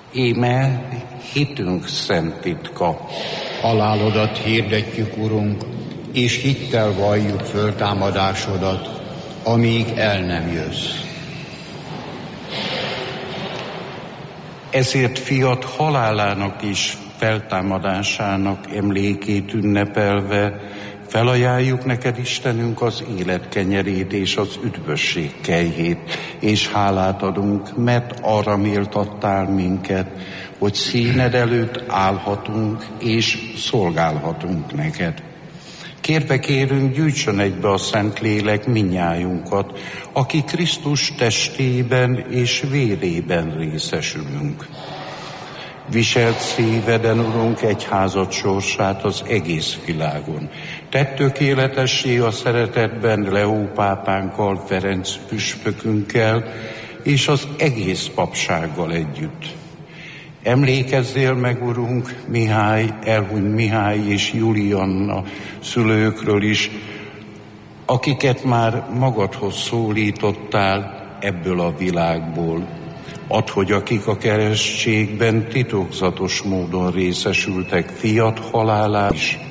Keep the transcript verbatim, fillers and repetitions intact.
Íme hitünk szent titka. Halálodat hirdetjük, Urunk, és hittel valljuk föltámadásodat, amíg el nem jössz. Ezért fiat halálának és feltámadásának emlékét ünnepelve felajánljuk neked, Istenünk, az élet kenyerét és az üdvösség kejhét, és hálát adunk, mert arra méltattál minket, hogy színed előtt állhatunk és szolgálhatunk neked. Kérve kérünk, gyűjtsön egybe a Szentlélek minnyájunkat, aki Krisztus testében és vérében részesülünk. Viselt szíveden, Urunk, egyházad sorsát az egész világon. Tedd tökéletessé a szeretetben Leó pápánkkal, Ferenc püspökünkkel és az egész papsággal együtt. Emlékezzél meg, Urunk, Mihály, elhunyt Mihály és Julianna szülőkről is, akiket már magadhoz szólítottál ebből a világból. Add, hogy akik a keresztségben titokzatos módon részesültek fiat halálán is,